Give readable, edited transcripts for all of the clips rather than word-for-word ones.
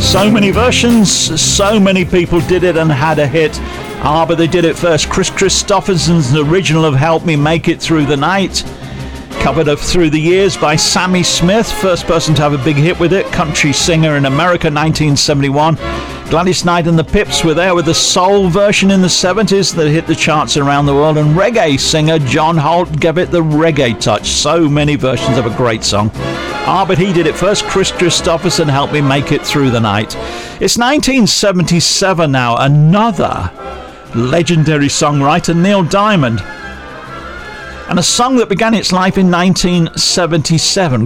So many versions, so many people did it and had a hit. But they did it first. Chris Christopherson's original of Help Me Make It Through the Night, covered up through the years by Sammy Smith, first person to have a big hit with it, country singer in America, 1971. Gladys Knight and the Pips were there with the soul version in the 70s that hit the charts around the world, and reggae singer John Holt gave it the reggae touch. So many versions of a great song. But he did it first. Chris Christopherson, Help Me Make It Through the Night. It's 1977 now. Another legendary songwriter, Neil Diamond. And a song that began its life in 1977,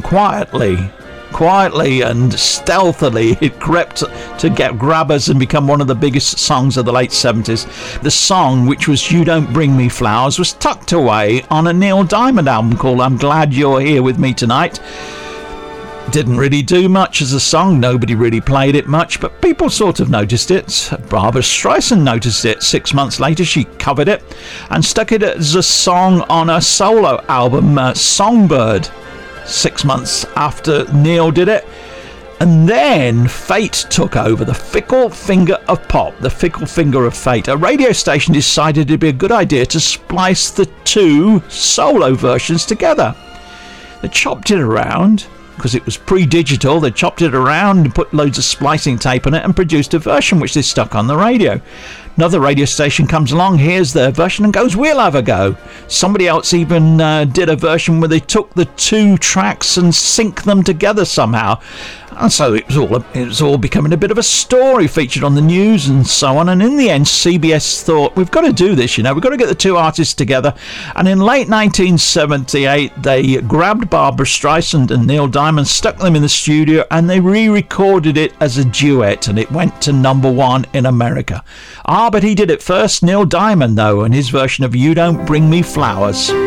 quietly and stealthily. It crept to get grabbers and become one of the biggest songs of the late 70s. The song, which was You Don't Bring Me Flowers, was tucked away on a Neil Diamond album called I'm Glad You're Here With Me Tonight. Didn't really do much as a song, nobody really played it much, but people sort of noticed it. Barbra Streisand noticed it. 6 months later she covered it and stuck it as a song on her solo album, Songbird, 6 months after Neil did it. And then fate took over, the fickle finger of pop, the fickle finger of fate. A radio station decided it'd be a good idea to splice the two solo versions together. They chopped it around, because it was pre-digital. They chopped it around and put loads of splicing tape on it and produced a version which they stuck on the radio. Another radio station comes along, hears their version and goes, we'll have a go. Somebody else even did a version where they took the two tracks and sync them together somehow. And so it was all becoming a bit of a story, featured on the news and so on. And in the end, CBS thought, we've got to do this, we've got to get the two artists together. And in late 1978, they grabbed Barbra Streisand and Neil Diamond, stuck them in the studio, and they re-recorded it as a duet, and it went to #1 in America. But he did it first, Neil Diamond, though, and his version of You Don't Bring Me Flowers.